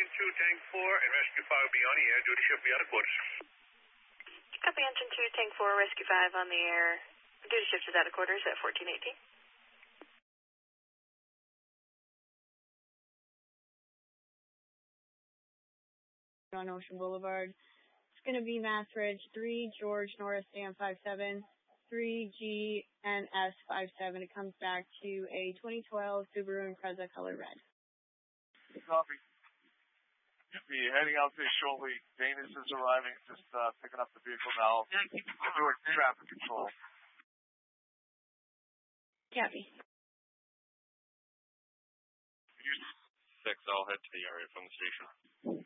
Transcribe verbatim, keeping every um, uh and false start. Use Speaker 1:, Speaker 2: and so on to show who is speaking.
Speaker 1: Engine two, Tank four, and Rescue five will be on the air. Duty shift will be out of quarters.
Speaker 2: Copy, Engine two, Tank four, Rescue five on the air. Duty shift is out of quarters at fourteen eighteen.
Speaker 3: On Ocean Boulevard. It's going to be Mass Ridge three, George Norris, Sam five seven, three G N S five seven. It comes back to a twenty twelve Subaru Impreza color red.
Speaker 4: Copy. Be heading out there shortly. Danis is arriving, just uh, picking up the vehicle now. Doing traffic control.
Speaker 3: Copy.
Speaker 5: six, I'll head to the area from the station.